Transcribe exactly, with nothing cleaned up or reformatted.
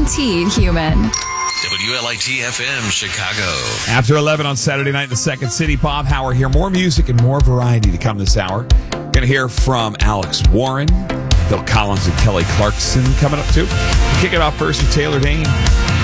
guaranteed human. W L I T F M Chicago. After eleven on Saturday night in the Second City, Bob Hauer here. More music and more variety to come this hour. Going to hear from Alex Warren, Phil Collins, and Kelly Clarkson coming up too. Kick it off first with Taylor Dayne.